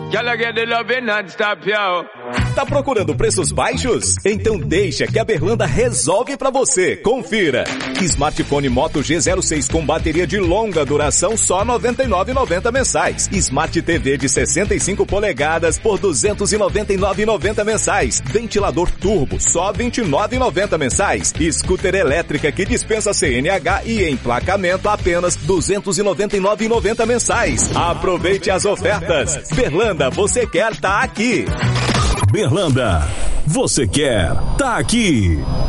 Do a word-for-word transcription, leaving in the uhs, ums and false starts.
Girl, I get the loving non-stop, yo. Tá procurando preços baixos? Então deixa que a Berlanda resolve pra você. Confira. Smartphone Moto G zero seis com bateria de longa duração só noventa e nove reais e noventa centavos mensais. Smart T V de sessenta e cinco polegadas por duzentos e noventa e nove reais e noventa centavos mensais. Ventilador turbo só vinte e nove reais e noventa centavos mensais. Scooter elétrica que dispensa C N H e emplacamento apenas duzentos e noventa e nove reais e noventa centavos mensais. Aproveite as ofertas. Berlanda, você quer tá aqui. Berlanda, você quer tá aqui.